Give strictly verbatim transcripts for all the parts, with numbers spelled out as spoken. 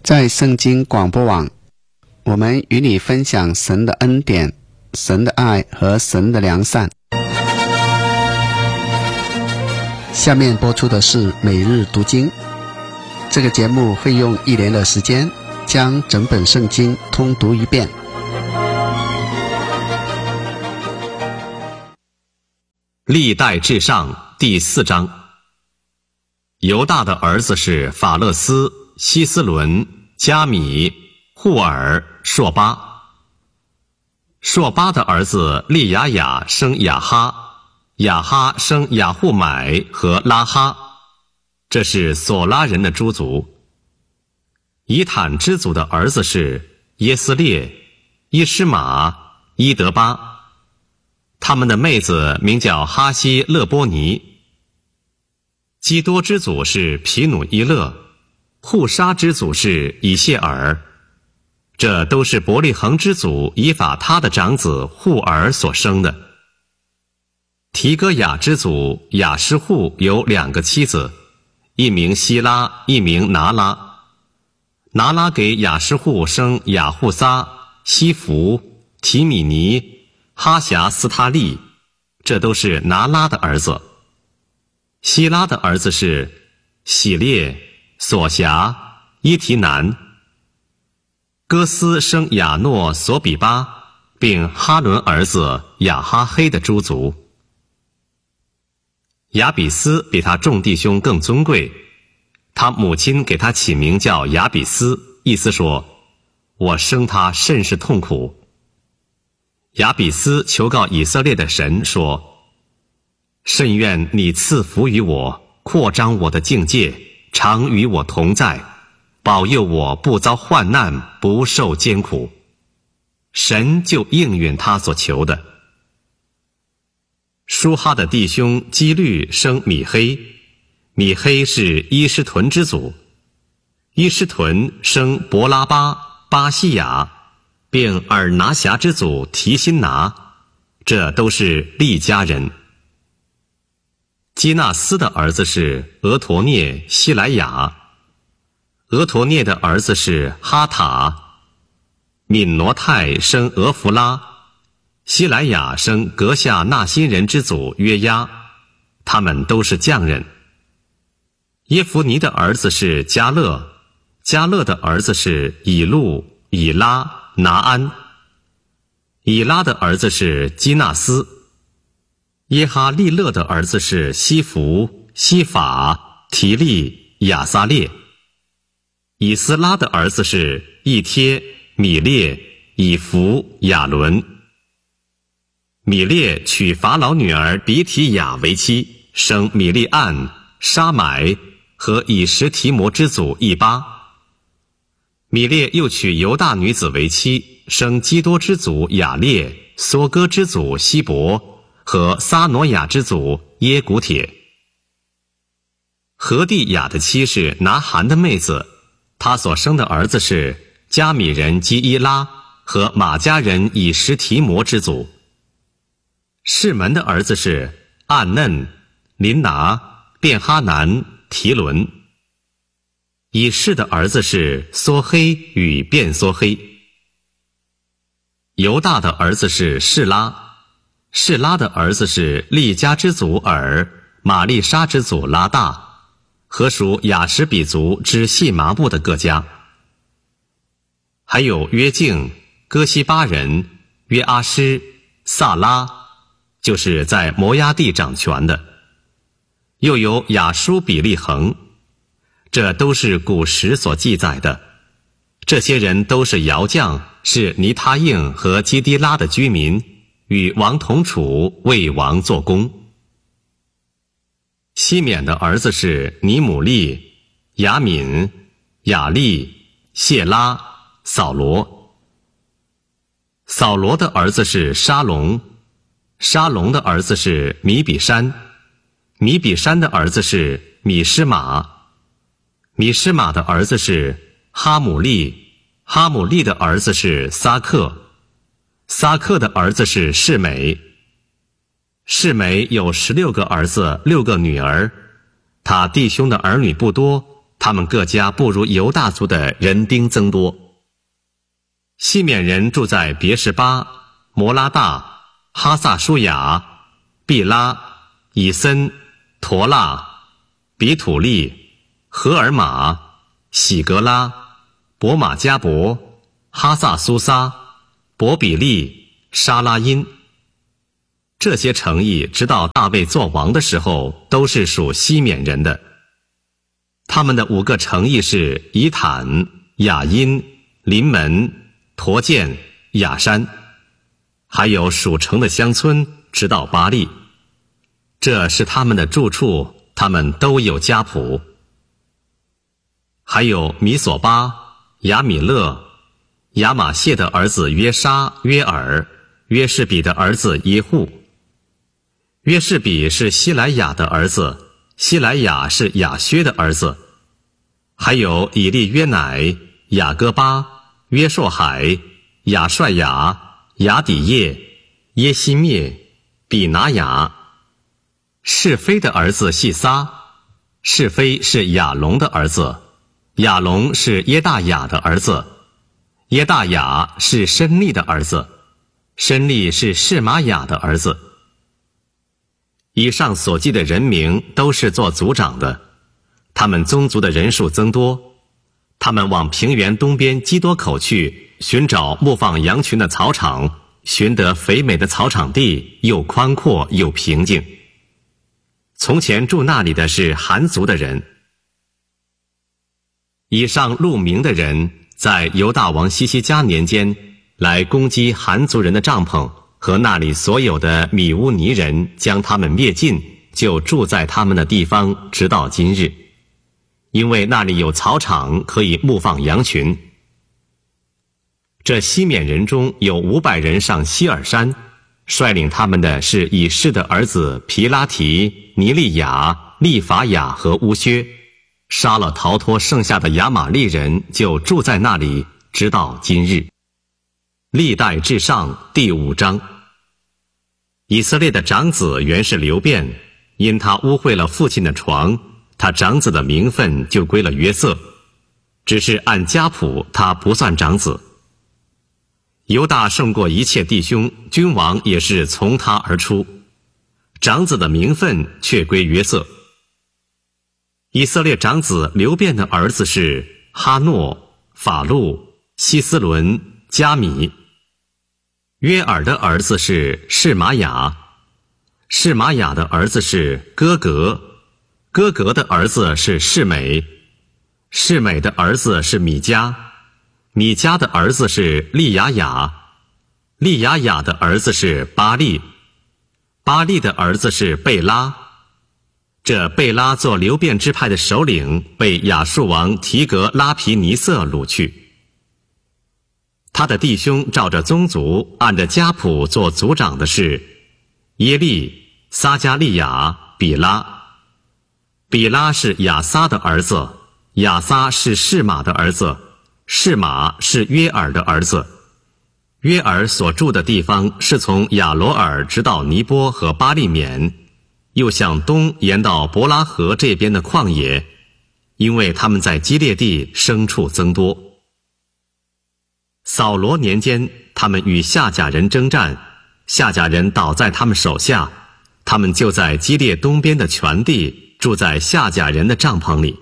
在圣经广播网，我们与你分享神的恩典、神的爱和神的良善。下面播出的是每日读经。这个节目会用一年的时间将整本圣经通读一遍。 历代志上第四章。犹大的儿子是法勒斯、希斯伦、加米、户尔、朔巴。朔巴的儿子利雅雅生雅哈，雅哈生雅户买和拉哈，这是索拉人的诸族。以坦之族的儿子是耶斯列、伊施玛、伊德巴，他们的妹子名叫哈希勒波尼。基多之祖是皮努伊勒，户沙之祖是以谢尔，这都是伯利恒之祖以法他的长子户尔所生的。提戈雅之祖雅施户有两个妻子，一名希拉，一名拿拉。拿拉给雅施户生雅户撒、西弗、提米尼、哈辖斯他利，这都是拿拉的儿子。希拉的儿子是喜列、索辖、伊提南。哥斯生亚诺索比巴，并哈伦儿子亚哈黑的诸族。亚比斯比他众弟兄更尊贵，他母亲给他起名叫亚比斯，意思说我生他甚是痛苦。亚比斯求告以色列的神说，甚愿你赐福于我，扩张我的境界，常与我同在，保佑我不遭患难，不受艰苦。神就应允他所求的。舒哈的弟兄基律生米黑，米黑是伊施屯之祖。伊施屯生伯拉巴、巴西雅，并尔拿辖之祖提辛拿，这都是利家人。基纳斯的儿子是俄陀涅、希莱雅。俄陀涅的儿子是哈塔。敏挪泰生俄弗拉，希莱雅生格夏纳新人之祖约押，他们都是匠人。耶弗尼的儿子是加勒，加勒的儿子是以路、以拉、拿安。以拉的儿子是基纳斯。耶哈利勒的儿子是西弗、西法、提利、亚撒列。以斯拉的儿子是以帖、米列、以弗、亚伦。米列娶法老女儿比提雅为妻，生米利暗、沙买和以实提摩之祖以巴。米列又娶犹大女子为妻，生基多之祖雅列、梭哥之祖希伯和撒挪亚之祖耶古铁。何地雅的妻是拿韩的妹子，他所生的儿子是加米人基伊拉和马加人以实提摩之祖。士门的儿子是暗嫩、林拿、便哈南、提伦。以士的儿子是梭黑与便梭黑。犹大的儿子是士拉。士拉的儿子是利家之祖尔、玛丽莎之祖拉大，和属雅什比族之细麻布的各家。还有约敬、哥西巴人、约阿施、萨拉，就是在摩押地掌权的。又有雅舒比利恒，这都是古时所记载的。这些人都是窑匠，是尼他应和基迪拉的居民，与王同处，为王做工。西缅的儿子是尼姆利、雅敏、雅利、谢拉、扫罗。扫罗的儿子是沙龙，沙龙的儿子是米比山，米比山的儿子是米施玛，米施玛的儿子是哈姆利，哈姆利的儿子是撒克，撒克的儿子是示美。示美有十六个儿子，六个女儿。他弟兄的儿女不多， 他们各家不如犹大族的人丁增多。西缅人住在别是巴、摩拉大、哈萨舒雅、毕拉、以森、陀拉、比土利、荷尔玛、喜格拉、伯马加伯、哈萨苏撒、伯比利、沙拉因。这些城邑直到大卫作王的时候都是属西缅人的。他们的五个城邑是以坦、雅因、临门、陀建、雅山，还有属城的乡村直到巴利。这是他们的住处，他们都有家谱。还有米索巴、亚米勒、亚玛谢的儿子约沙、约尔、约士比的儿子耶户。约士比是希莱亚的儿子，希莱亚是亚薛的儿子。还有以利约乃、雅各巴、约硕海、亚帅雅、雅底叶、耶西灭、比拿雅。是非的儿子细撒，是非是亚龙的儿子，亚龙是耶大雅的儿子，耶大雅是申利的儿子，申利是示玛雅的儿子。以上所记的人名都是做族长的，他们宗族的人数增多。他们往平原东边基多口去，寻找牧放羊群的草场，寻得肥美的草场地，又宽阔又平静。从前住那里的是韩族的人。以上录名的人在犹大王西西家年间来攻击韩族人的帐篷，和那里所有的米乌尼人，将他们灭尽，就住在他们的地方，直到今日。因为那里有草场，可以牧放羊群。这西缅人中有五百人上希尔山，率领他们的是以示的儿子皮拉提、尼利亚、利法雅和乌薛，杀了逃脱剩下的亚玛利人，就住在那里，直到今日。历代志上第五章。以色列的长子原是流便，因他污秽了父亲的床，他长子的名分就归了约瑟，只是按家谱他不算长子。犹大胜过一切弟兄，君王也是从他而出，长子的名分却归约瑟。以色列长子流便的儿子是哈诺、法路、希斯伦、加米。约尔的儿子是示玛雅，示玛雅的儿子是哥格，哥格的儿子是示美，示美的儿子是米迦，米迦的儿子是利雅雅，利雅雅的儿子是巴利，巴利的儿子是贝拉。这贝拉做流便支派的首领，被亚述王提格拉皮尼瑟掳去。他的弟兄照着宗族，按着家谱做族长的是耶利、撒加利亚、比拉。比拉是亚撒的儿子，亚撒是示玛的儿子，示玛是约尔的儿子。约尔所住的地方是从亚罗尔直到尼波和巴利缅，又向东延到伯拉河这边的旷野，因为他们在基列地牲畜增多。扫罗年间，他们与夏甲人征战，夏甲人倒在他们手下，他们就在基列东边的全地，住在夏甲人的帐篷里。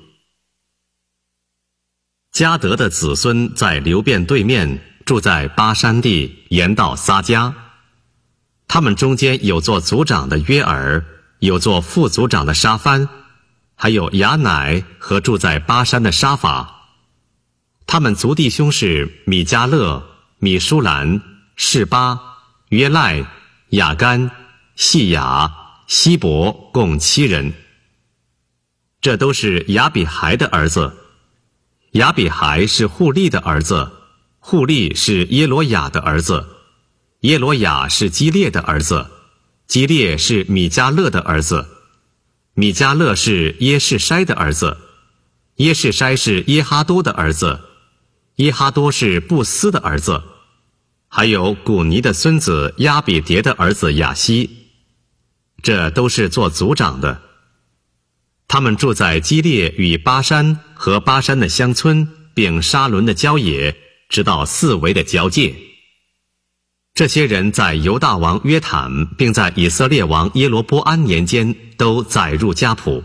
迦得的子孙在流便对面，住在巴山地，延到撒迦。他们中间有做族长的约尔，有做副族长的沙番，还有雅乃和住在巴山的沙法。他们族弟兄是米迦勒、米舒兰、示巴、约赖、雅干、细雅、希伯，共七人。这都是亚比孩的儿子。亚比孩是户利的儿子，户利是耶罗雅的儿子，耶罗雅是基列的儿子，基列是米迦勒的儿子，米迦勒是耶士筛的儿子，耶士筛是耶哈多的儿子，耶哈多是布斯的儿子，还有古尼的孙子亚比迭的儿子亚希。这都是做族长的。他他们住在基列与巴山和巴山的乡村，并沙伦的郊野，直到四围的交界。这些人在犹大王约坦并在以色列王耶罗波安年间都载入家谱。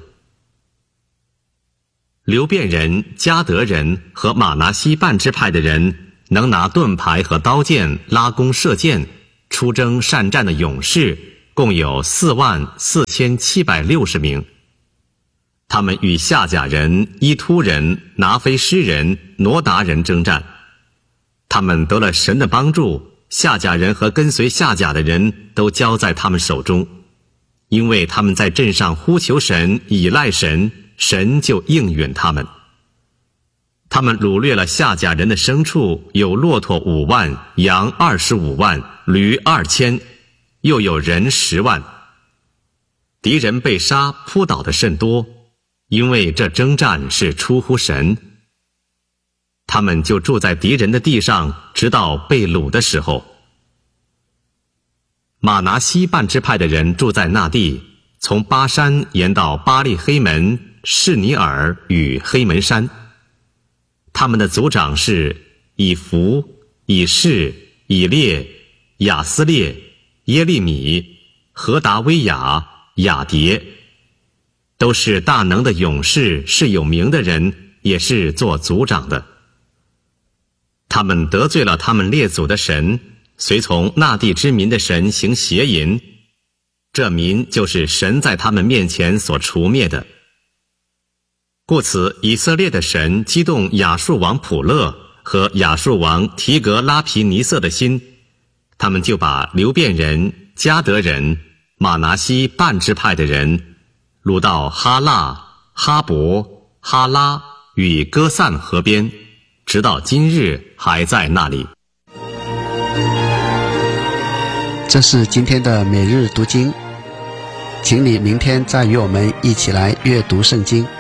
流便人、迦得人和马拿西半支派的人，能拿盾牌和刀剑、拉弓射箭、出征善战的勇士，共有四万四千七百六十名。他们与夏甲人、伊突人、拿非诗人、挪达人征战。他们得了神的帮助，夏甲人和跟随夏甲的人都交在他们手中，因为他们在镇上呼求神、倚赖神，神就应允他们。他们掳掠了夏甲人的牲畜，有骆驼五万，羊二十五万，驴二千，又有人十万。敌人被杀扑倒的甚多，因为这征战是出乎神。他们就住在敌人的地上，直到被掳的时候。马拿西半支派的人住在那地，从巴山沿到巴利黑门、士尼尔与黑门山。他们的族长是以弗、以士、以列、亚斯列、耶利米、何达威雅、雅迭，都是大能的勇士，是有名的人，也是做族长的。他们得罪了他们列祖的神，随从那地之民的神行邪淫，这民就是神在他们面前所除灭的。故此以色列的神激动亚述王普勒和亚述王提格拉皮尼瑟的心，他们就把流便人、迦得人、马拿西半支派的人掳到哈腊、哈伯、哈拉与哥散河边，直到今日还在那里。 这是今天的每日读经，请你明天再与我们一起来阅读圣经。